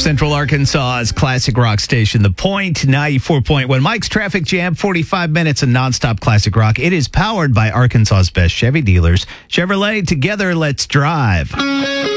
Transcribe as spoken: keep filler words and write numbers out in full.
Central Arkansas's classic rock station, The Point, ninety-four point one. Mike's Traffic Jam, forty-five minutes of nonstop classic rock. It is powered by Arkansas's best Chevy dealers. Chevrolet, together, let's drive.